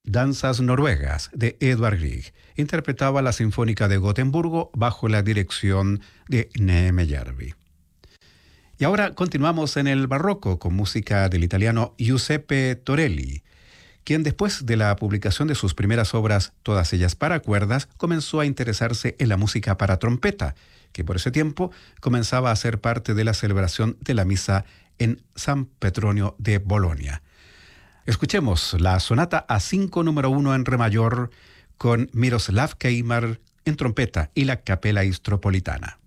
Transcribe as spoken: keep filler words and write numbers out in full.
Danzas noruegas de Edvard Grieg. Interpretaba la Sinfónica de Gotemburgo bajo la dirección de Neeme Järvi. Y ahora continuamos en el barroco con música del italiano Giuseppe Torelli, quien después de la publicación de sus primeras obras, todas ellas para cuerdas, comenzó a interesarse en la música para trompeta, que por ese tiempo comenzaba a ser parte de la celebración de la misa en San Petronio de Bolonia. Escuchemos la sonata A cinco número uno en re mayor con Miroslav Keimar en trompeta y la Capella Istropolitana.